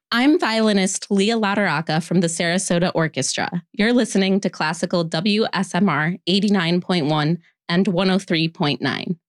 I'm violinist Leah Lateraca from the Sarasota Orchestra. You're listening to Classical WSMR 89.1 and 103.9.